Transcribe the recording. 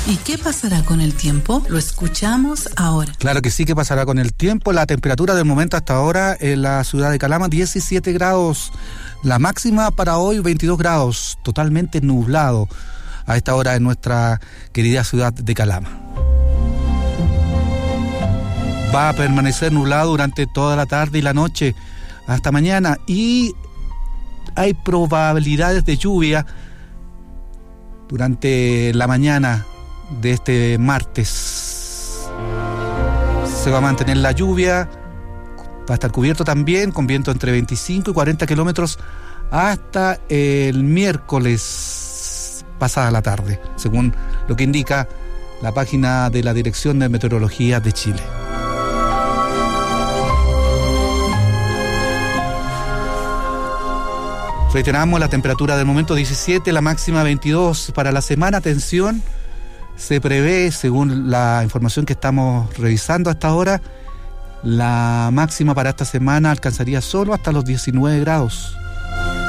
¿Y qué pasará con el tiempo? Lo escuchamos ahora. Claro que sí, ¿qué pasará con el tiempo? La temperatura del momento hasta ahora en la ciudad de Calama, 17 grados. La máxima para hoy, 22 grados. Totalmente nublado a esta hora en nuestra querida ciudad de Calama. Va a permanecer nublado durante toda la tarde y la noche hasta mañana, y hay probabilidades de lluvia durante la mañana de este martes. Se va a mantener la lluvia, va a estar cubierto también, con viento entre 25 y 40 kilómetros hasta el miércoles pasada la tarde, según lo que indica la página de la Dirección de Meteorología de Chile. Reiteramos, la temperatura del momento 17, la máxima 22. Para la semana, atención, se prevé, según la información que estamos revisando hasta ahora, la máxima para esta semana alcanzaría solo hasta los 19 grados.